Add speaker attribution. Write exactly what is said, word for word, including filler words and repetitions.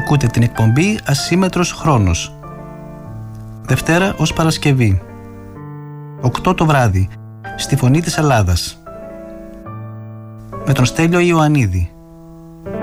Speaker 1: Ακούτε την εκπομπή Ασύμμετρος Χρόνος. Δευτέρα ως Παρασκευή, οκτώ το βράδυ, στη Φωνή της Ελλάδας, με τον Στέλιο Ιωαννίδη.